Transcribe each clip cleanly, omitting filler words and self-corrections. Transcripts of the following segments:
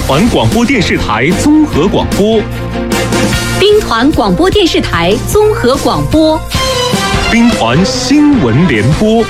团广播电视台综合广播， 兵团广播电视台综合广播， 兵团新闻联播。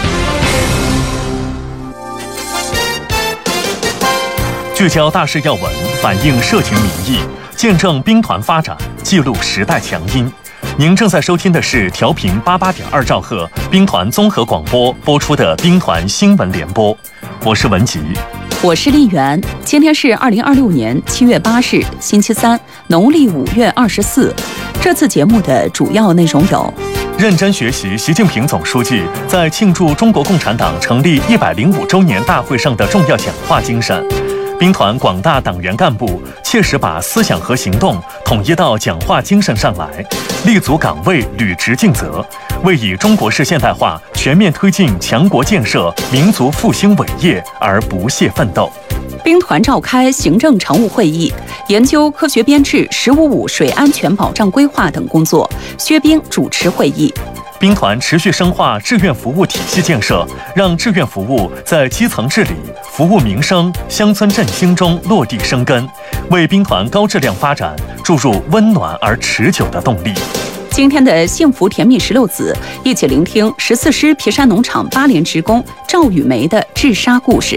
聚焦大事要闻，反映社情民意，见证兵团发展，记录时代强音。您正在收听的是调频88.2兆赫兵团综合广播播出的兵团新闻联播，我是文吉， 我是丽媛。今天是2026年7月8日，星期三，农历5月24。这次节目的主要内容有： 认真学习习近平总书记在庆祝中国共产党成立105周年大会上的重要讲话精神。兵团广大党员干部切实把思想和行动统一到讲话精神上来，立足岗位，履职尽责，为以中国式现代化全面推进强国建设、民族复兴伟业而不懈奋斗。 兵团召开行政常务会议，研究科学编制“15-5”水安全保障规划等工作，薛兵主持会议。 兵团持续深化志愿服务体系建设，让志愿服务在基层治理、服务民生、乡村振兴中落地生根，为兵团高质量发展注入温暖而持久的动力。 今天的幸福甜蜜16子，一起聆听14师皮山农场8连职工赵雨梅的治沙故事。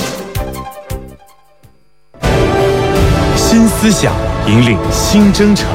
新思想引领新征程，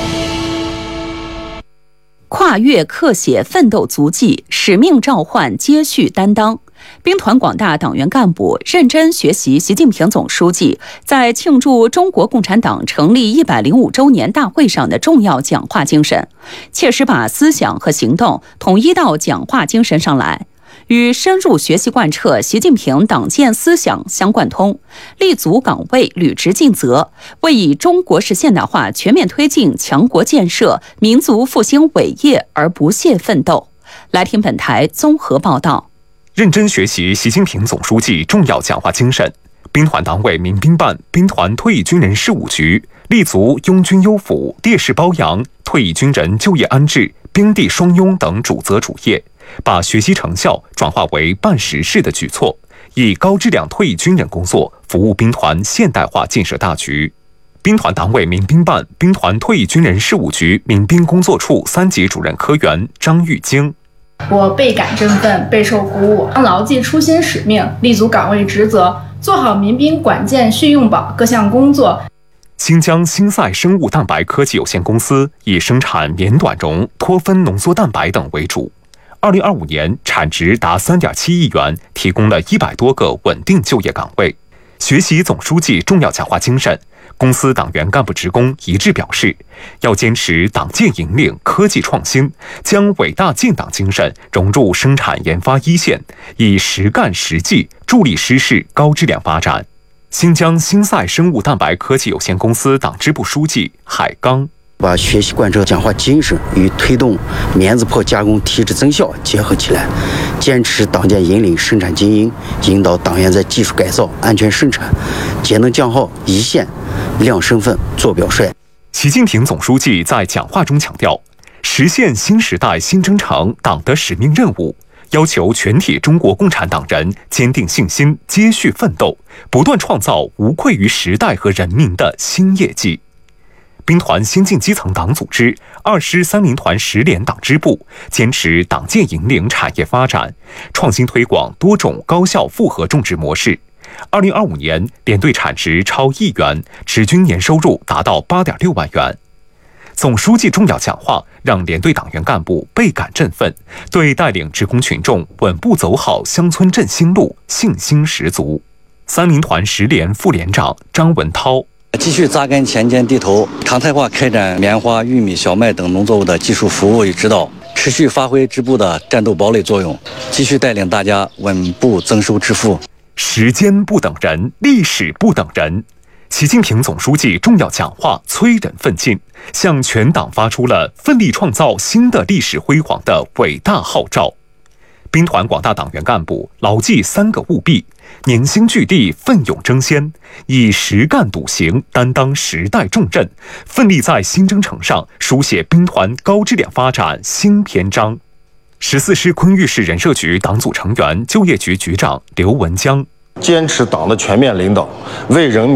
跨越刻写奋斗足迹，使命召唤接续担当。兵团广大党员干部认真学习习近平总书记在庆祝中国共产党成立105周年大会上的重要讲话精神，切实把思想和行动统一到讲话精神上来，与深入学习贯彻习近平党建思想相贯通，立足岗位，履职尽责，为以中国式现代化全面推进强国建设、民族复兴伟业而不懈奋斗。来听本台综合报道。 认真学习习近平总书记重要讲话精神，兵团党委民兵办、兵团退役军人事务局立足拥军优抚、烈士褒扬、退役军人就业安置、兵地双拥等主责主业，把学习成效转化为办实事的举措，以高质量退役军人工作服务兵团现代化建设大局。兵团党委民兵办、兵团退役军人事务局民兵工作处3级主任科员张玉京。 我倍感振奋，备受鼓舞，牢记初心使命，立足岗位职责，做好民兵管建训用保各项工作。 新疆新赛生物蛋白科技有限公司以生产绵短绒、脱分浓缩蛋白等为主，2025年产值达3.7亿元，提供了100多个稳定就业岗位。学习总书记重要讲话精神，公司党员干部职工一致表示，要坚持党建引领、科技创新，将伟大建党精神融入生产研发一线，以实干实际助力师事高质量发展。新疆新赛生物蛋白科技有限公司党支部书记海刚。 把学习贯彻讲话精神与推动棉子破加工体质增效结合起来，坚持党建引领生产精英，引导党员在技术改造、安全生产、节能降耗一线亮身份、做表率。 习近平总书记在讲话中强调，实现新时代新征程党的使命任务，要求全体中国共产党人坚定信心，接续奋斗，不断创造无愧于时代和人民的新业绩。兵团先进基层党组织2师3民团10连党支部坚持党建引领产业发展，创新推广多种高效复合种植模式。2025年连队产值超1亿元，直均年收入达到8.6万元。总书记重要讲话让连队党员干部倍感振奋，对带领职工群众稳步走好乡村振兴路信心十足。3民团10连副连长张文涛。 继续扎根田间地头，常态化开展棉花、玉米、小麦等农作物的技术服务与指导，持续发挥支部的战斗堡垒作用，继续带领大家稳步增收致富。 时间不等人，历史不等人。习近平总书记重要讲话催人奋进，向全党发出了奋力创造新的历史辉煌的伟大号召。兵团广大党员干部牢记3个务必，凝心聚力，奋勇争先，以实干笃行担当时代重任，奋力在新征程上书写兵团高质量发展新篇章。14师昆玉市人社局党组成员、就业局局长刘文江。 坚持党的全面领导，为人民